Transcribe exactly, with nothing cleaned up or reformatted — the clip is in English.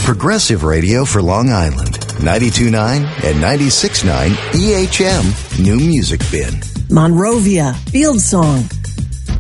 Progressive Radio for Long Island. ninety-two point nine and ninety-six point nine E H M New Music Bin. Monrovia, Field Song,